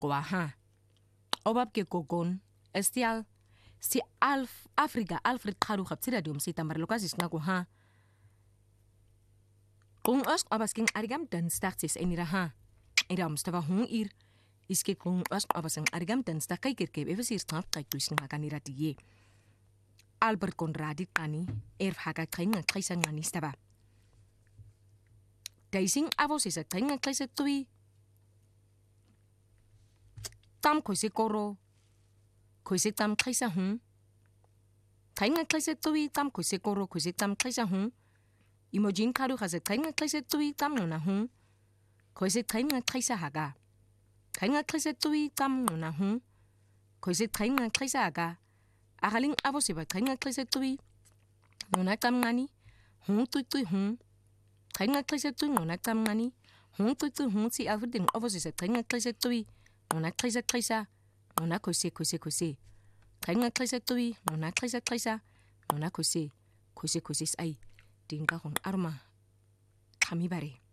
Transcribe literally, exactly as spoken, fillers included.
Kwaha. Obab ke kogon. Estial. Si Alf Afrika Alfred Kharu khaptsira diom si tamar lokazis na ha. Kung as abasking arigam dan startis enira ha. Iram stava hung ir. Iske kung as abasing arigam dan sta kai kirke evesir snap kai tuisn makanira die. Albert Conradi kani erf haga kringa kaisang ngani stava. Daising avos is a kringa kaisa tui. Tam koise koro. Koise tam kaisa hung. Kringa kaisa tui tam koise koro koise tam kaisa hung. Imojin karu has a kringa kaisa tui tam nona hung. Koise kringa kaisa haga. Kringa kaisa tui tam nona hung. Koise kringa kaisa haga. Akaling avos iba kringa kaisa tui. Nona tam ngani. Hung tui tui hung. Kringa kaisa tui nona tam ngani. Hung tui tui hung si alfredin avos is a kringa kaisa tui. Nona kaisa kaisa. Nona koise koise koise. Kringa kaisa tui. Nona kaisa kaisa. Nona koise koise koise ai. Dinga hong arma. Kami bare.